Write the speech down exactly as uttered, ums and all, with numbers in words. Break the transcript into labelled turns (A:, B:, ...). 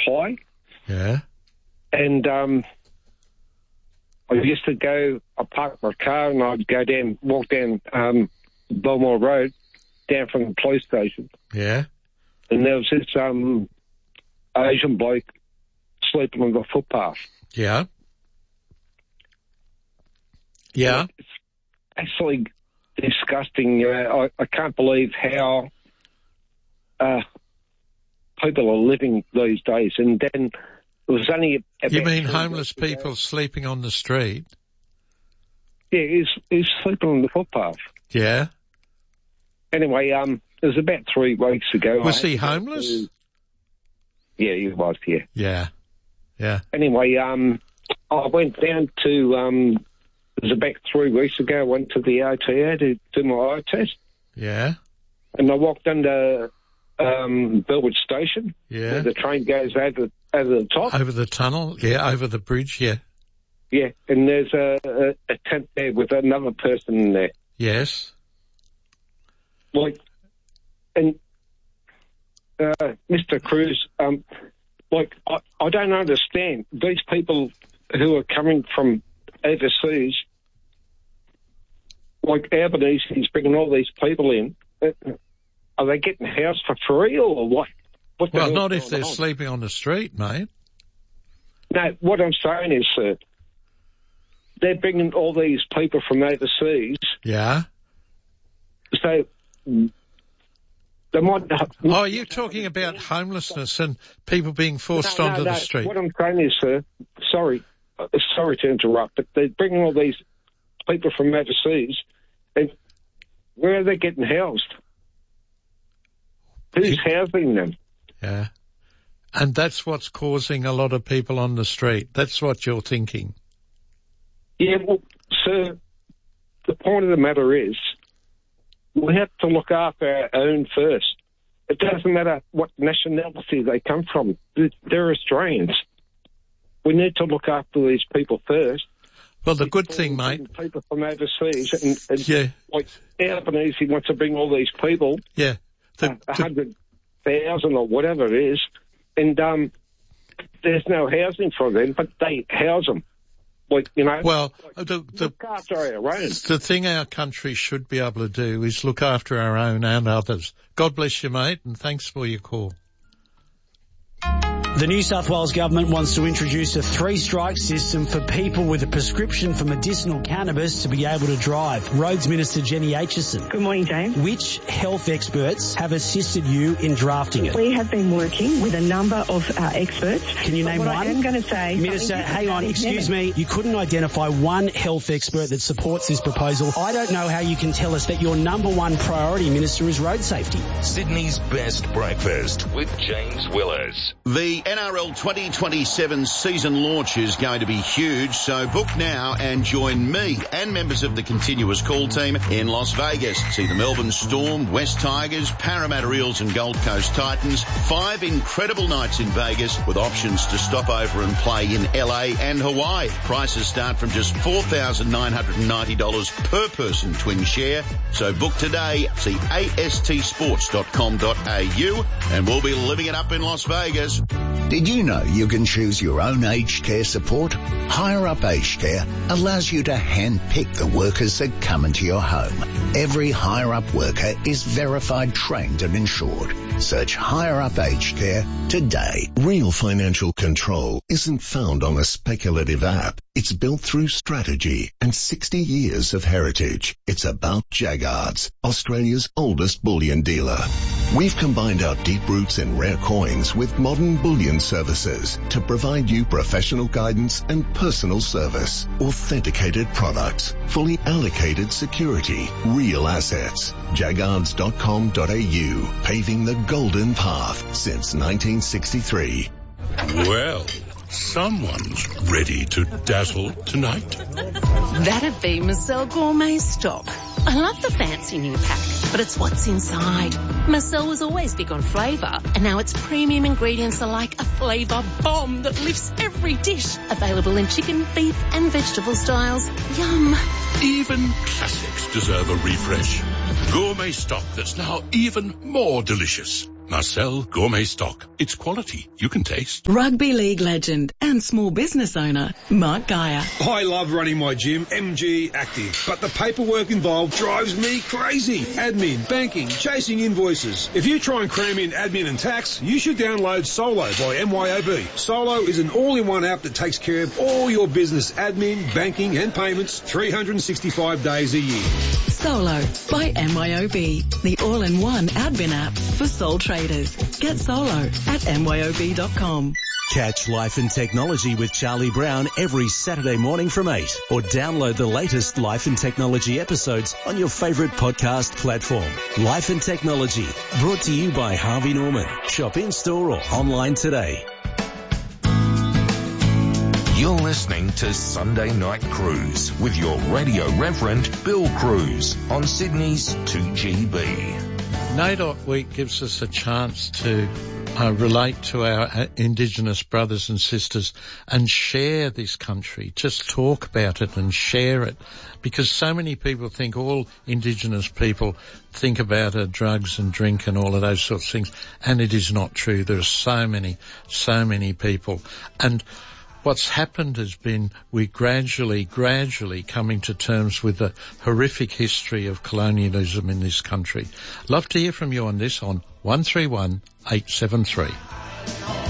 A: high.
B: Yeah.
A: And um, I used to go, I parked my car and I'd go down, walk down um, Belmore Road, down from the police station.
B: Yeah.
A: And there was this um, Asian bloke sleeping on the footpath.
B: Yeah. Yeah.
A: It's actually disgusting. You know, I, I can't believe how uh, people are living these days. And then it was only about
B: You mean homeless people ago. Sleeping on the street?
A: Yeah, he's, he's sleeping on the footpath.
B: Yeah.
A: Anyway, um, it was about three weeks ago.
B: Was he homeless?
A: To, yeah, he was, yeah.
B: Yeah. Yeah.
A: Anyway, um, I went down to, um, it was about three weeks ago, I went to the O T A to do my eye test.
B: Yeah.
A: And I walked under um, Bellwood Station.
B: Yeah.
A: Where the train goes over, over the top.
B: Over the tunnel, yeah, over the bridge, yeah.
A: Yeah, and there's a, a, a tent there with another person in there.
B: Yes.
A: Like, and uh, Mister Cruz, um, like, I, I don't understand. These people who are coming from overseas, like Albanese, bringing all these people in, uh, are they getting housed for free or what? what
B: well, not if they're on? sleeping on the street, mate.
A: No, what I'm saying is, sir, they're bringing all these people from overseas.
B: Yeah.
A: So they might.
B: Oh, you're talking about homelessness and people being forced
A: no,
B: onto
A: no,
B: the
A: no.
B: street.
A: What I'm saying is, sir, sorry, uh, sorry to interrupt, but they're bringing all these people from overseas, and where are they getting housed? Who's housing them?
B: Yeah. And that's what's causing a lot of people on the street. That's what you're thinking.
A: Yeah, well, sir, the point of the matter is we have to look after our own first. It doesn't matter what nationality they come from. They're Australians. We need to look after these people first.
B: Well, the good thing, mate...
A: People from overseas, and, and
B: yeah.
A: like Albanese wants to bring all these people,
B: yeah,
A: a uh, hundred thousand or whatever it is, and um, there's no housing for them, but they house them. Like, you know,
B: well,
A: like,
B: the, the,
A: look after our own.
B: The thing our country should be able to do is look after our own and others. God bless you, mate, and thanks for your call.
C: The New South Wales government wants to introduce a three-strike system for people with a prescription for medicinal cannabis to be able to drive. Roads Minister Jenny Aitchison.
D: Good morning, James.
C: Which health experts have assisted you in drafting it?
D: We have been working with a number of uh, experts.
C: Can you name
D: what
C: one?
D: I am going to say...
C: Minister, hang on, excuse me. You couldn't identify one health expert that supports this proposal. I don't know how you can tell us that your number one priority, Minister, is road safety.
E: Sydney's best breakfast with James Willers.
F: The N R L twenty twenty-seven season launch is going to be huge, so book now and join me and members of the continuous call team in Las Vegas. See the Melbourne Storm, West Tigers, Parramatta Eels and Gold Coast Titans. Five incredible nights in Vegas with options to stop over and play in L A and Hawaii. Prices start from just four thousand nine hundred ninety dollars per person twin share. So book today. See A S T sports dot com dot A U and we'll be living it up in Las Vegas.
G: Did you know you can choose your own aged care support? Higher Up Aged Care allows you to hand-pick the workers that come into your home. Every Higher Up worker is verified, trained and insured. Search Higher Up Aged Care today.
H: Real financial control isn't found on a speculative app. It's built through strategy and sixty years of heritage. It's about Jaggards, Australia's oldest bullion dealer. We've combined our deep roots in rare coins with modern bullion services to provide you professional guidance and personal service. Authenticated products, fully allocated security, real assets. Jaggards dot com dot A U, paving the golden path since nineteen sixty-three.
I: Well, someone's ready to dazzle tonight.
J: That'd be Marcel Gourmet Stock. I love the fancy new pack, but it's what's inside. Marcel was always big on flavour, and now its premium ingredients are like a flavour bomb that lifts every dish. Available in chicken, beef and vegetable styles. Yum.
I: Even classics deserve a refresh. Gourmet Stock that's now even more delicious. Marcel Gourmet Stock. It's quality you can taste.
K: Rugby league legend and small business owner, Mark Geyer.
L: I love running my gym, M G Active, but the paperwork involved drives me crazy. Admin, banking, chasing invoices. If you try and cram in admin and tax, you should download Solo by M Y O B. Solo is an all-in-one app that takes care of all your business admin, banking and payments three hundred sixty-five days a year.
K: Solo by M Y O B, the all-in-one admin app for sole traders. Get Solo at M Y O B dot com.
M: Catch Life and Technology with Charlie Brown every Saturday morning from eight, or download the latest Life and Technology episodes on your favourite podcast platform. Life and Technology, brought to you by Harvey Norman. Shop in-store or online today.
E: You're listening to Sunday Night Cruise with your radio reverend Bill Cruz on Sydney's two G B.
B: NAIDOC Week gives us a chance to uh, relate to our uh, Indigenous brothers and sisters and share this country. Just talk about it and share it, because so many people think all Indigenous people think about uh, drugs and drink and all of those sorts of things, and it is not true. There are so many, so many people. And what's happened has been we're gradually, gradually coming to terms with the horrific history of colonialism in this country. Love to hear from you on this on one three one eight seven three.